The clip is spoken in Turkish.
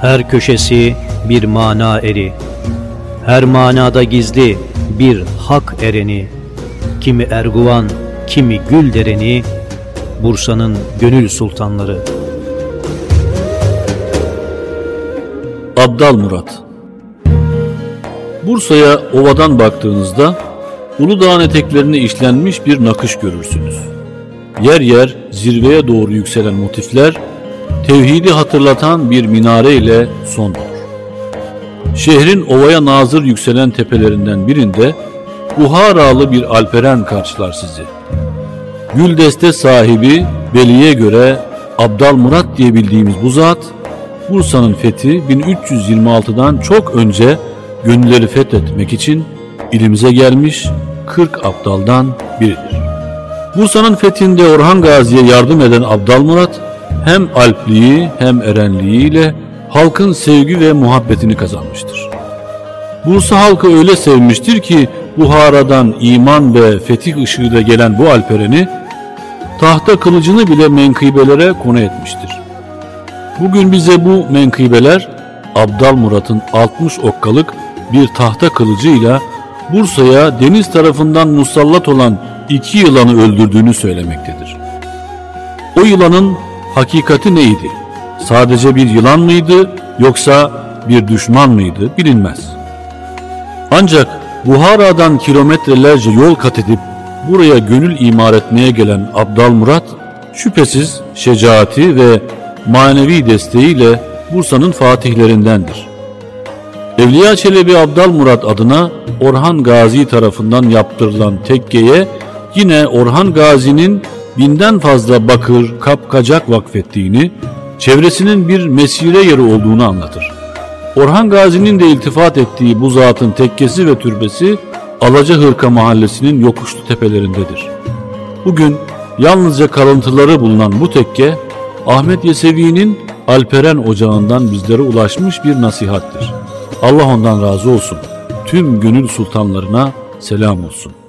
Her köşesi bir mana eri, her manada gizli bir hak ereni, kimi Erguvan, kimi Güldereni, Bursa'nın gönül sultanları. Abdal Murat. Bursa'ya ovadan baktığınızda Uludağ'ın eteklerine işlenmiş bir nakış görürsünüz. Yer yer zirveye doğru yükselen motifler tevhidi hatırlatan bir minare ile son bulur. Şehrin ovaya nazır yükselen tepelerinden birinde Buharalı bir alperen karşılar sizi. Güldeste sahibi Veli'ye göre Abdal Murat diye bildiğimiz bu zat, Bursa'nın fethi 1326'dan çok önce gönülleri fethetmek için ilimize gelmiş 40 abdaldan biridir. Bursa'nın fethinde Orhan Gazi'ye yardım eden Abdal Murat, hem alpliği hem erenliğiyle halkın sevgi ve muhabbetini kazanmıştır. Bursa halkı öyle sevmiştir ki Buhara'dan iman ve fetih ışığıyla gelen bu alpereni tahta kılıcını bile menkıbelere konu etmiştir. Bugün bize bu menkıbeler Abdal Murat'ın 60 okkalık bir tahta kılıcıyla Bursa'ya deniz tarafından musallat olan 2 yılanı öldürdüğünü söylemektedir. O yılanın hakikati neydi? Sadece bir yılan mıydı yoksa bir düşman mıydı bilinmez. Ancak Buhara'dan kilometrelerce yol kat edip buraya gönül imar etmeye gelen Abdal Murat şüphesiz şecaati ve manevi desteğiyle Bursa'nın fatihlerindendir. Evliya Çelebi Abdal Murat adına Orhan Gazi tarafından yaptırılan tekkeye yine Orhan Gazi'nin 1000'den fazla bakır, kapkacak vakfettiğini, çevresinin bir mesire yeri olduğunu anlatır. Orhan Gazi'nin de iltifat ettiği bu zatın tekkesi ve türbesi Alacahırka mahallesinin yokuşlu tepelerindedir. Bugün yalnızca kalıntıları bulunan bu tekke, Ahmet Yesevi'nin Alperen ocağından bizlere ulaşmış bir nasihattir. Allah ondan razı olsun. Tüm gönül sultanlarına selam olsun.